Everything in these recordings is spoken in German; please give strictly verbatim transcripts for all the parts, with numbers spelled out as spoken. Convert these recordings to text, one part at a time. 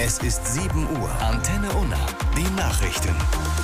Es ist sieben Uhr. Antenne Unna. Die Nachrichten.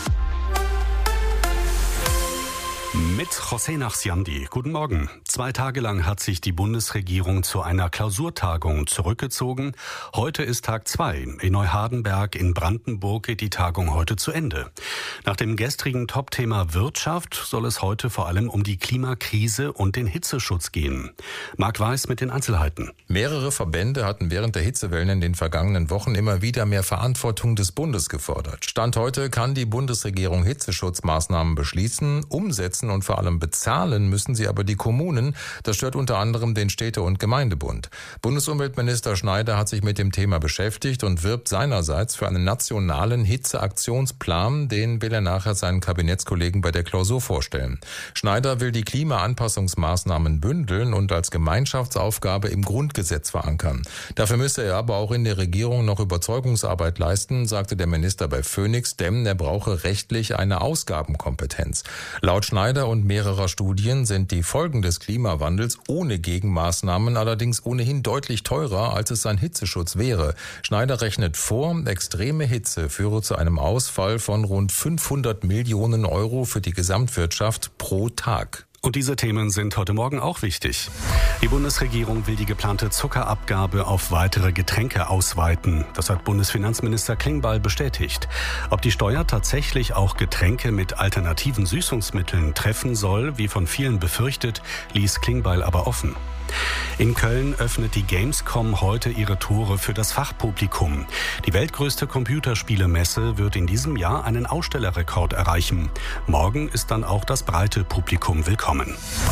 Mit José Nachsiandi. Guten Morgen. Zwei Tage lang hat sich die Bundesregierung zu einer Klausurtagung zurückgezogen. Heute ist Tag zwei. In Neuhardenberg in Brandenburg geht die Tagung heute zu Ende. Nach dem gestrigen Topthema Wirtschaft soll es heute vor allem um die Klimakrise und den Hitzeschutz gehen. Marc Weiß mit den Einzelheiten. Mehrere Verbände hatten während der Hitzewellen in den vergangenen Wochen immer wieder mehr Verantwortung des Bundes gefordert. Stand heute kann die Bundesregierung Hitzeschutzmaßnahmen beschließen, umsetzen und vor allem bezahlen müssen sie aber die Kommunen. Das stört unter anderem den Städte- und Gemeindebund. Bundesumweltminister Schneider hat sich mit dem Thema beschäftigt und wirbt seinerseits für einen nationalen Hitzeaktionsplan. Den will er nachher seinen Kabinettskollegen bei der Klausur vorstellen. Schneider will die Klimaanpassungsmaßnahmen bündeln und als Gemeinschaftsaufgabe im Grundgesetz verankern. Dafür müsse er aber auch in der Regierung noch Überzeugungsarbeit leisten, sagte der Minister bei Phoenix, denn er brauche rechtlich eine Ausgabenkompetenz. Laut Schneider und mehrerer Studien sind die Folgen des Klimawandels ohne Gegenmaßnahmen allerdings ohnehin deutlich teurer, als es ein Hitzeschutz wäre. Schneider rechnet vor, extreme Hitze führe zu einem Ausfall von rund fünfhundert Millionen Euro für die Gesamtwirtschaft pro Tag. Und diese Themen sind heute Morgen auch wichtig. Die Bundesregierung will die geplante Zuckerabgabe auf weitere Getränke ausweiten. Das hat Bundesfinanzminister Klingbeil bestätigt. Ob die Steuer tatsächlich auch Getränke mit alternativen Süßungsmitteln treffen soll, wie von vielen befürchtet, ließ Klingbeil aber offen. In Köln öffnet die Gamescom heute ihre Tore für das Fachpublikum. Die weltgrößte Computerspielemesse wird in diesem Jahr einen Ausstellerrekord erreichen. Morgen ist dann auch das breite Publikum willkommen.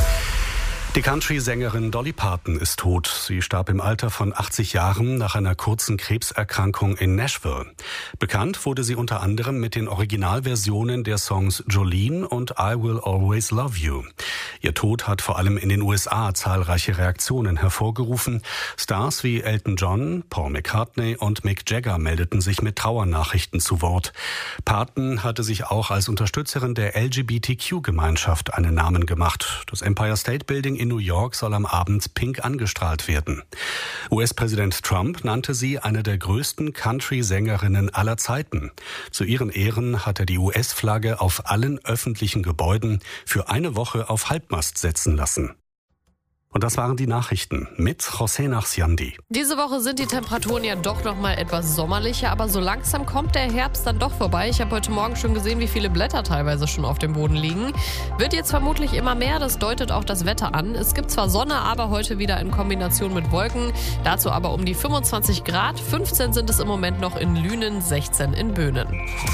Die Country-Sängerin Dolly Parton ist tot. Sie starb im Alter von achtzig Jahren nach einer kurzen Krebserkrankung in Nashville. Bekannt wurde sie unter anderem mit den Originalversionen der Songs Jolene und I Will Always Love You. Ihr Tod hat vor allem in den U S A zahlreiche Reaktionen hervorgerufen. Stars wie Elton John, Paul McCartney und Mick Jagger meldeten sich mit Trauernachrichten zu Wort. Parton hatte sich auch als Unterstützerin der L G B T Q-Gemeinschaft einen Namen gemacht. Das Empire State Building in New York soll am Abend pink angestrahlt werden. U S-Präsident Trump nannte sie eine der größten Country-Sängerinnen aller Zeiten. Zu ihren Ehren hat er die U S-Flagge auf allen öffentlichen Gebäuden für eine Woche auf Halbmast setzen lassen. Und das waren die Nachrichten mit José Nachsiandi. Diese Woche sind die Temperaturen ja doch noch mal etwas sommerlicher, aber so langsam kommt der Herbst dann doch vorbei. Ich habe heute Morgen schon gesehen, wie viele Blätter teilweise schon auf dem Boden liegen. Wird jetzt vermutlich immer mehr, das deutet auch das Wetter an. Es gibt zwar Sonne, aber heute wieder in Kombination mit Wolken. Dazu aber um die fünfundzwanzig Grad, fünfzehn sind es im Moment noch in Lünen, sechzehn in Böhnen.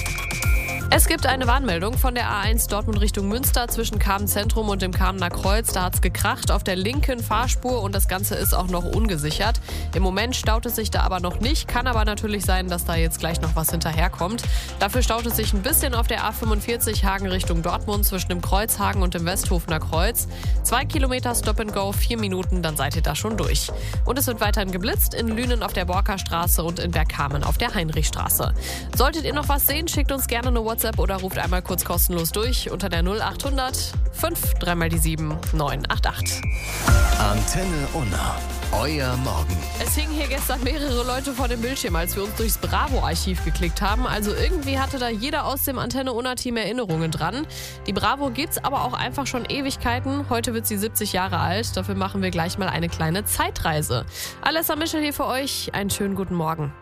Es gibt eine Warnmeldung von der A eins Dortmund Richtung Münster zwischen Kamen Zentrum und dem Kamener Kreuz. Da hat's gekracht auf der linken Fahrspur und das Ganze ist auch noch ungesichert. Im Moment staut es sich da aber noch nicht. Kann aber natürlich sein, dass da jetzt gleich noch was hinterherkommt. Dafür staut es sich ein bisschen auf der A fünfundvierzig Hagen Richtung Dortmund zwischen dem Kreuzhagen und dem Westhofener Kreuz. Zwei Kilometer Stop and Go, vier Minuten, dann seid ihr da schon durch. Und es wird weiterhin geblitzt in Lünen auf der Borkerstraße und in Bergkamen auf der Heinrichstraße. Solltet ihr noch was sehen, schickt uns gerne eine WhatsApp oder ruft einmal kurz kostenlos durch unter der null achthundert fünf drei mal die sieben neun acht acht. Antenne Unna. Euer Morgen. Es hingen hier gestern mehrere Leute vor dem Bildschirm, als wir uns durchs Bravo-Archiv geklickt haben. Also irgendwie hatte da jeder aus dem Antenne Unna-Team Erinnerungen dran. Die Bravo gibt's aber auch einfach schon Ewigkeiten. Heute wird sie siebzig Jahre alt. Dafür machen wir gleich mal eine kleine Zeitreise. Alessa Michel hier für euch. Einen schönen guten Morgen.